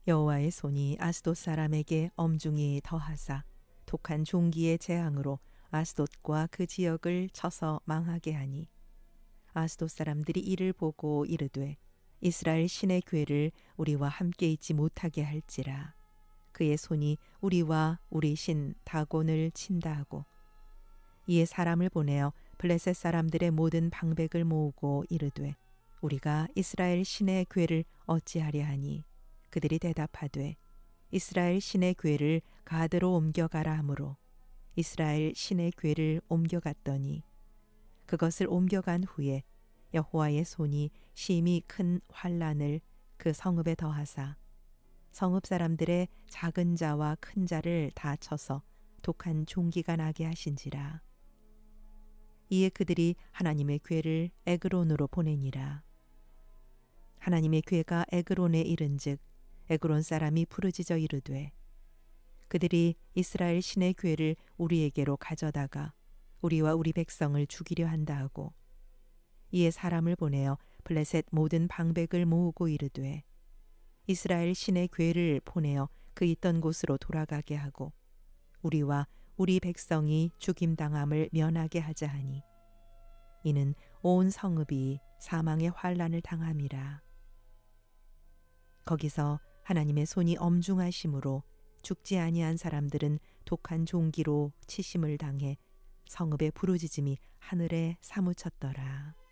여호와의 손이 아스돗 사람에게 엄중히 더하사 독한 종기의 재앙으로 아스돗과 그 지역을 쳐서 망하게 하니 아스돗 사람들이 이를 보고 이르되 이스라엘 신의 괴를 우리와 함께 있지 못하게 할지라. 그의 손이 우리와 우리 신 다곤을 친다 하고 이에 사람을 보내어 블레셋 사람들의 모든 방백을 모으고 이르되 우리가 이스라엘 신의 괴를 어찌하려 하니 그들이 대답하되 이스라엘 신의 괴를 가드로 옮겨가라 하므로 이스라엘 신의 괴를 옮겨갔더니 그것을 옮겨간 후에 여호와의 손이 심히 큰 환란을 그 성읍에 더하사 성읍 사람들의 작은 자와 큰 자를 다 쳐서 독한 종기가 나게 하신지라. 이에 그들이 하나님의 괴를 에그론으로 보내니라. 하나님의 괴가 에그론에 이른즉 에그론 사람이 부르짖어 이르되 그들이 이스라엘 신의 괴를 우리에게로 가져다가 우리와 우리 백성을 죽이려 한다 하고 이에 사람을 보내어 블레셋 모든 방백을 모으고 이르되 이스라엘 신의 괴를 보내어 그 있던 곳으로 돌아가게 하고 우리와 우리 백성이 죽임당함을 면하게 하자 하니 이는 온 성읍이 사망의 환란을 당함이라. 거기서 하나님의 손이 엄중하심으로 죽지 아니한 사람들은 독한 종기로 치심을 당해 성읍의 부르짖음이 하늘에 사무쳤더라.